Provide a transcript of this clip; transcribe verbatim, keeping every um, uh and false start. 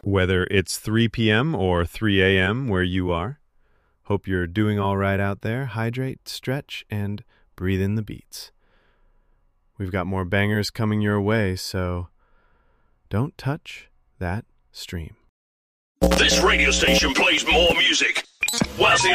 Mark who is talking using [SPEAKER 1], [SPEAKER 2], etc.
[SPEAKER 1] Whether it's three p.m. or three a.m. where you are, hope you're doing all right out there. Hydrate, stretch, and breathe in the beats. We've got more bangers coming your way, so don't touch that stream.
[SPEAKER 2] This radio station plays more music, whilst the